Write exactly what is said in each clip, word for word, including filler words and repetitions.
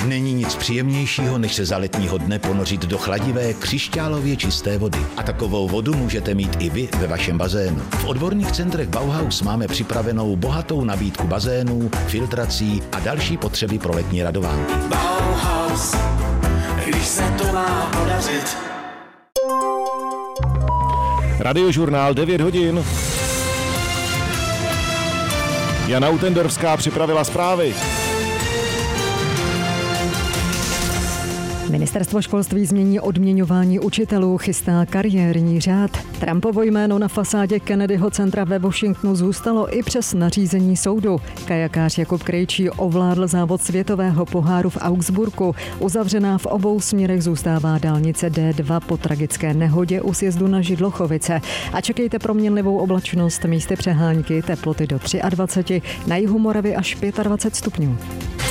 Není nic příjemnějšího, než se za letního dne ponořit do chladivé, křišťálově čisté vody. A takovou vodu můžete mít i vy ve vašem bazénu. V odborných centrech Bauhaus máme připravenou bohatou nabídku bazénů, filtrací a další potřeby pro letní radovánky. Bauhaus, když se to má podařit. Radiožurnál devět hodin. Jana Utendorská připravila zprávy. Ministerstvo školství změní odměňování učitelů, chystá kariérní řád. Trumpovo jméno na fasádě Kennedyho centra ve Washingtonu zůstalo i přes nařízení soudu. Kajakář Jakub Krejčí ovládl závod světového poháru v Augsburgu. Uzavřená v obou směrech zůstává dálnice D dva po tragické nehodě u sjezdu na Židlochovice. A čekejte proměnlivou oblačnost, místy přehánky, teploty do dvacet tři, na jihu Moravy až dvacet pět stupňů.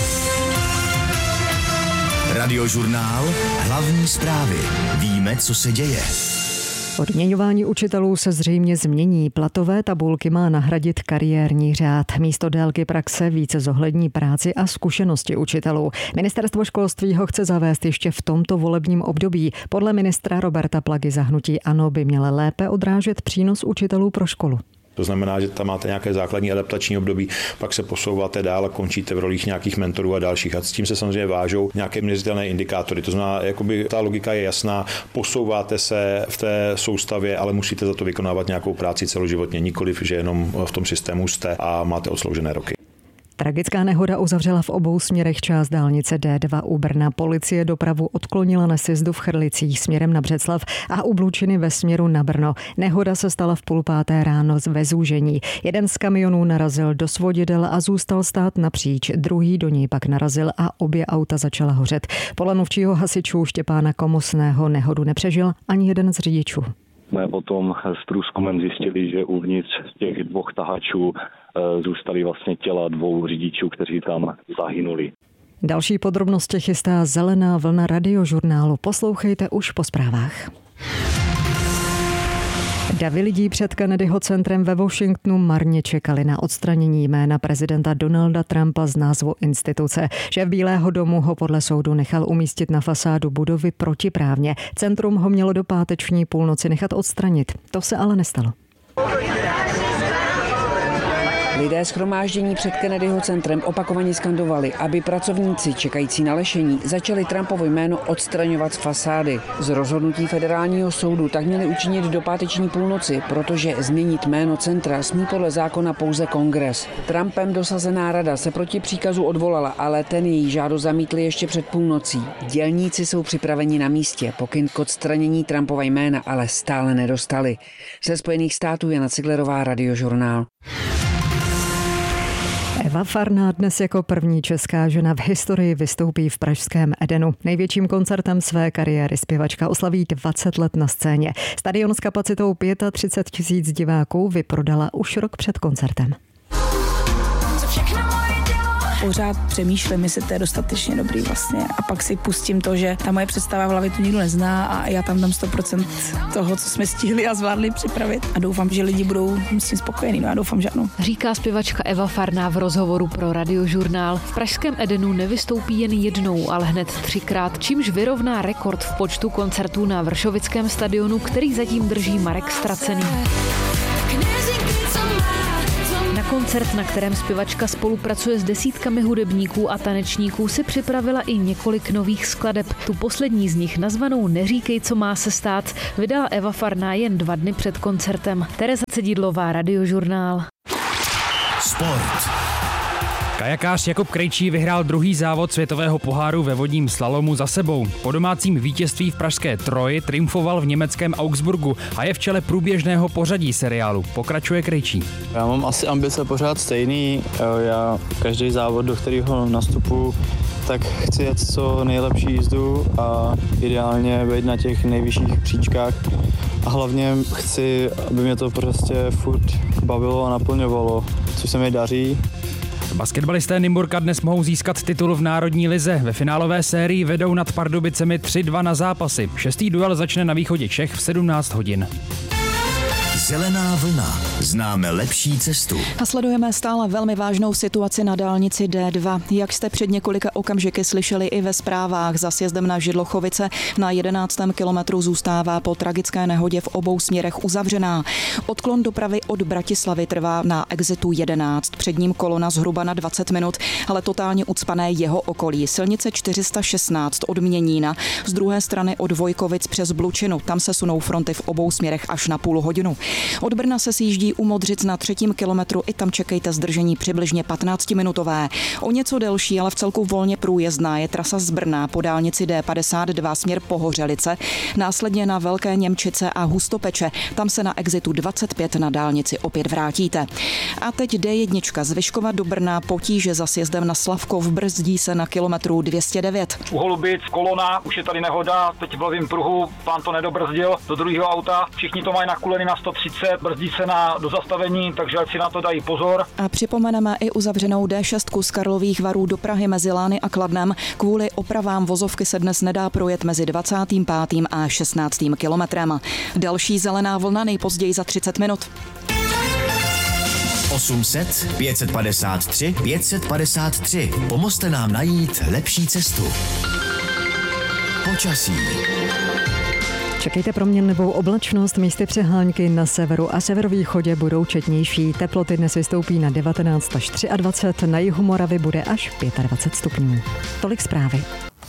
Radiožurnál, hlavní zprávy. Víme, co se děje. Odměňování učitelů se zřejmě změní. Platové tabulky má nahradit kariérní řád. Místo délky praxe více zohlední práci a zkušenosti učitelů. Ministerstvo školství ho chce zavést ještě v tomto volebním období. Podle ministra Roberta Plagy za hnutí ANO by měl lépe odrážet přínos učitelů pro školu. To znamená, že tam máte nějaké základní adaptační období, pak se posouváte dál a končíte v rolích nějakých mentorů a dalších. A s tím se samozřejmě vážou nějaké měřitelné indikátory. To znamená, jakoby ta logika je jasná, posouváte se v té soustavě, ale musíte za to vykonávat nějakou práci celoživotně, nikoliv, že jenom v tom systému jste a máte odsloužené roky. Tragická nehoda uzavřela v obou směrech část dálnice D dva u Brna. Policie dopravu odklonila na sjezdu v Chrlicích směrem na Břeclav a u Blučiny ve směru na Brno. Nehoda se stala v půl páté ráno ve zúžení. Jeden z kamionů narazil do svodidel a zůstal stát napříč. Druhý do něj pak narazil a obě auta začala hořet. Podle mluvčího hasičů Štěpána Komosného nehodu nepřežil ani jeden z řidičů. Jsme potom s průzkumem zjistili, že uvnitř těch dvou tahačů zůstaly vlastně těla dvou řidičů, kteří tam zahynuli. Další podrobnosti chystá zelená vlna Radiožurnálu. Poslouchejte už po zprávách. Davy lidí před Kennedyho centrem ve Washingtonu marně čekali na odstranění jména prezidenta Donalda Trumpa z názvu instituce. Šéf Bílého domu ho podle soudu nechal umístit na fasádu budovy protiprávně. Centrum ho mělo do páteční půlnoci nechat odstranit. To se ale nestalo. Lidé shromáždění před Kennedyho centrem opakovaně skandovali, aby pracovníci čekající na lešení začali Trumpovo jméno odstraňovat z fasády. Z rozhodnutí federálního soudu tak měli učinit do páteční půlnoci, protože změnit jméno centra smí podle zákona pouze Kongres. Trumpem dosazená rada se proti příkazu odvolala, ale ten její žádost zamítli ještě před půlnocí. Dělníci jsou připraveni na místě, pokyn k odstranění Trumpova jména ale stále nedostali. Ze Spojených států Jana Ciglerová, Radiožurnál. Eva Farná dnes jako první česká žena v historii vystoupí v pražském Edenu. Největším koncertem své kariéry zpěvačka oslaví dvacet let na scéně. Stadion s kapacitou třicet pět tisíc diváků vyprodala už rok před koncertem. Pořád přemýšlím, jestli to je dostatečně dobrý vlastně. A pak si pustím to, že ta moje představa v hlavě tu nikdo nezná a já tam dám sto procent toho, co jsme stihli a zvládli připravit. A doufám, že lidi budou s tím spokojení. No já doufám, že ano. Říká zpěvačka Eva Farná v rozhovoru pro Radiožurnál. V pražském Edenu nevystoupí jen jednou, ale hned třikrát, čímž vyrovná rekord v počtu koncertů na Vršovickém stadionu, který zatím drží Marek Stracený. Na koncert, na kterém zpěvačka spolupracuje s desítkami hudebníků a tanečníků, si připravila i několik nových skladeb. Tu poslední z nich, nazvanou Neříkej, co má se stát, vydala Eva Farná jen dva dny před koncertem. Tereza Cedidlová, Radiožurnál. Sport. Kajakář Jakub Krejčí vyhrál druhý závod světového poháru ve vodním slalomu za sebou. Po domácím vítězství v pražské Troji triumfoval v německém Augsburgu a je v čele průběžného pořadí seriálu. Pokračuje Krejčí. Já mám asi ambice pořád stejný. Já každý závod, do kterého nastupuji, tak chci jet co nejlepší jízdu a ideálně být na těch nejvyšších příčkách. A hlavně chci, aby mě to prostě furt bavilo a naplňovalo, což se mi daří. Basketbalisté Nymburka dnes mohou získat titul v národní lize. Ve finálové sérii vedou nad Pardubicemi tři dva na zápasy. Šestý duel začne na východě Čech v sedmnáct hodin. Zelená vlna. Známe lepší cestu. A sledujeme stále velmi vážnou situaci na dálnici D dva. Jak jste před několika okamžiky slyšeli i ve zprávách, za sjezdem na Židlochovice na jedenáctém kilometru zůstává po tragické nehodě v obou směrech uzavřená. Odklon dopravy od Bratislavy trvá na exitu jedenáct. Před ním kolona zhruba na dvacet minut, ale totálně ucpané jeho okolí. Silnice čtyři sta šestnáct od Měnína, z druhé strany od Vojkovic přes Blučinu. Tam se sunou fronty v obou směrech až na půl hodinu. Od Brna se sjíždí u Modřic na třetím kilometru, i tam čekejte zdržení přibližně patnáctiminutové. O něco delší, ale v celku volně průjezdná je trasa z Brna po dálnici D padesát dva směr Pohořelice, následně na Velké Němčice a Hustopeče. Tam se na exitu dvacet pět na dálnici opět vrátíte. A teď D jedna z Vyškova do Brna, potíže za sjezdem na Slavkov, brzdí se na kilometru dvě stě devět. U Holubic kolona, už je tady nehoda, teď v levém pruhu, pán to nedobrzdil do druhého auta, všichni to mají nakuleny na sto třicet, brzdí se na do zastavení, takže ať si na to dají pozor. A připomeneme i uzavřenou D šest z Karlových Varů do Prahy mezi Lány a Kladnem. Kvůli opravám vozovky se dnes nedá projet mezi dvacátým pátým a šestnáctým kilometrem. Další zelená vlna nejpozději za třicet minut. osm set, pět set padesát tři, pět set padesát tři. Pomozte nám najít lepší cestu. Počasí. Čekejte proměnlivou oblačnost, místy přehánky na severu a severovýchodě budou četnější. Teploty dnes vystoupí na devatenáct až dvacet tři, na jihu Moravy bude až dvacet pět stupňů. Tolik zprávy.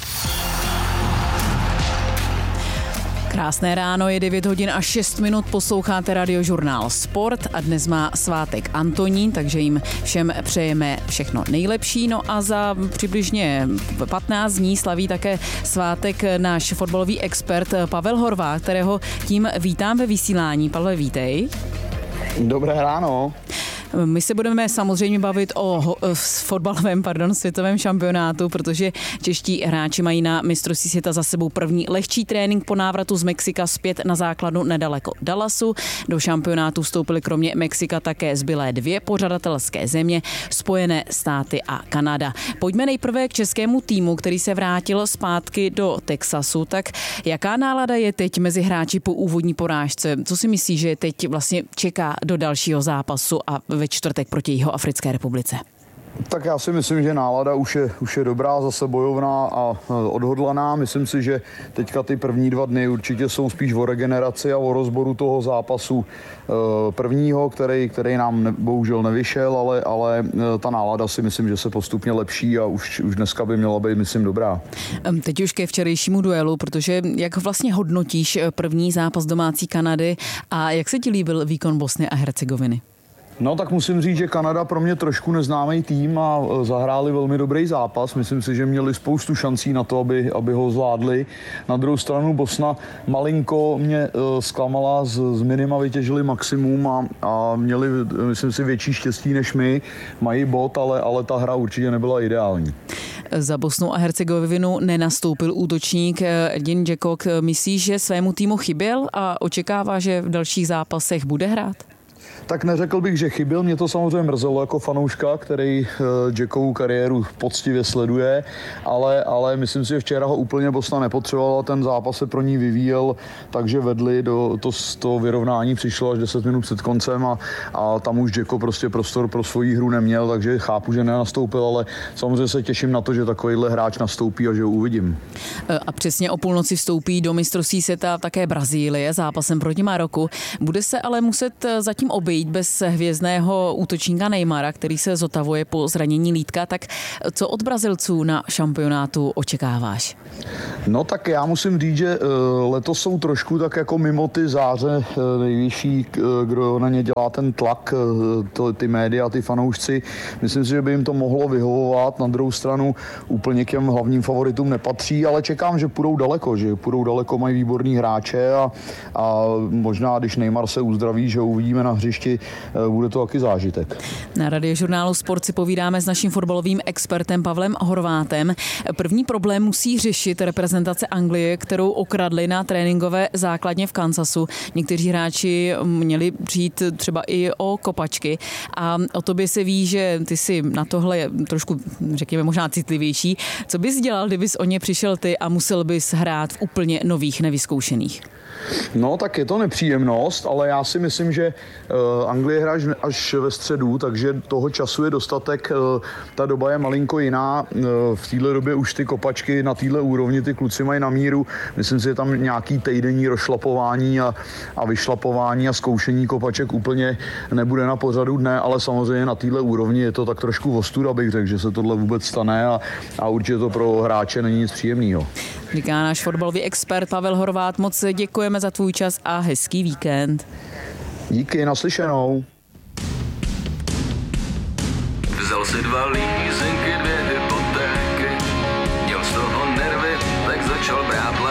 Krásné ráno, je devět hodin a šest minut, posloucháte Radiožurnál Sport a dnes má svátek Antonín, takže jim všem přejeme všechno nejlepší. No a za přibližně patnáct dní slaví také svátek náš fotbalový expert Pavel Horváth, kterého tím vítám ve vysílání. Pavle, vítej. Dobré ráno. My se budeme samozřejmě bavit o fotbalovém, pardon, světovém šampionátu, protože čeští hráči mají na mistrovství světa za sebou první lehčí trénink po návratu z Mexika zpět na základnu nedaleko Dallasu. Do šampionátu vstoupily kromě Mexika také zbylé dvě pořadatelské země, Spojené státy a Kanada. Pojďme nejprve k českému týmu, který se vrátil zpátky do Texasu. Tak jaká nálada je teď mezi hráči po úvodní porážce? Co si myslíš, že teď vlastně čeká do dalšího zápasu a ve čtvrtek proti Jihoafrické republice? Tak já si myslím, že nálada už je, už je dobrá, zase bojovná a odhodlaná. Myslím si, že teďka ty první dva dny určitě jsou spíš o regeneraci a o rozboru toho zápasu prvního, který, který nám ne, bohužel nevyšel, ale, ale ta nálada si myslím, že se postupně lepší a už, už dneska by měla být, myslím, dobrá. Teď už ke včerejšímu duelu, protože jak vlastně hodnotíš první zápas domácí Kanady a jak se ti líbil výkon Bosny a Hercegoviny? No tak musím říct, že Kanada pro mě trošku neznámý tým a zahráli velmi dobrý zápas. Myslím si, že měli spoustu šancí na to, aby, aby ho zvládli. Na druhou stranu Bosna malinko mě uh, zklamala, z, z minima vytěžili maximum a, a měli, myslím si, větší štěstí než my. Mají bod, ale, ale ta hra určitě nebyla ideální. Za Bosnu a Hercegovinu nenastoupil útočník Edin Dzeko. Myslíš, že svému týmu chyběl a očekává, že v dalších zápasech bude hrát? Tak neřekl bych, že chyběl. Mě to samozřejmě mrzelo jako fanouška, který Jackovu kariéru poctivě sleduje, ale, ale myslím si, že včera ho úplně Bosna nepotřebovala, ten zápas se pro ní vyvíjel, takže vedli, do to, to vyrovnání přišlo až deset minut před koncem a, a tam už Jacko prostě prostor pro svoji hru neměl, takže chápu, že nenastoupil, ale samozřejmě se těším na to, že takovýhle hráč nastoupí a že ho uvidím. A přesně o půlnoci vstoupí do mistrovství světa také Brazílie zápasem proti Maroku. Bude se ale muset zatím obejít bez hvězdného útočníka Neymara, který se zotavuje po zranění lítka. Tak co od Brazilců na šampionátu očekáváš? No tak já musím říct, že letos jsou trošku tak jako mimo ty záře nejvyšší, kdo na ně dělá ten tlak, to, ty média, ty fanoušci. Myslím si, že by jim to mohlo vyhovovat. Na druhou stranu úplně k těm hlavním favoritům nepatří, ale čekám, že půjdou daleko, že půjdou daleko, mají výborný hráče a, a možná, když Neymar se uzdraví, že uvidíme na hřišti, bude to taky zážitek. Na Radiožurnálu Sport si povídáme s naším fotbalovým expertem Pavlem Horvátem. První problém musí řešit reprezentace reprezentace Anglie, kterou okradli na tréninkové základně v Kansasu. Někteří hráči měli přijít třeba i o kopačky a o tobě se ví, že ty jsi na tohle trošku, řekněme, možná citlivější. Co bys dělal, kdybys o ně přišel ty a musel bys hrát v úplně nových, nevyzkoušených? No, tak je to nepříjemnost, ale já si myslím, že uh, Anglie hraje až ve středu, takže toho času je dostatek. Uh, ta doba je malinko jiná. Uh, v téhle době už ty kopačky na téhle úrovni ty kluci mají na míru. Myslím si, že tam nějaký týdenní rozšlapování a, a vyšlapování a zkoušení kopaček úplně nebude na pořadu dne, ale samozřejmě na téhle úrovni je to tak trošku ostuda, bych řekl, že se tohle vůbec stane a, a určitě to pro hráče není nic příjemného. Říká náš fotbalový expert Pavel Horvát. Moc děkujeme za tvůj čas a hezký víkend. Díky, naslyšenou. Vzal si dva lízenky, dvě hypotéky, měl z toho nervy, tak začal brát